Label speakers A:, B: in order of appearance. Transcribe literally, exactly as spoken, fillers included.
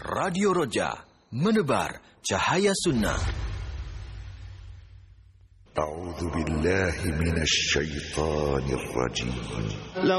A: Radio Roja, menebar cahaya sunnah.
B: A'udzu billahi minasy syaithanir rajim.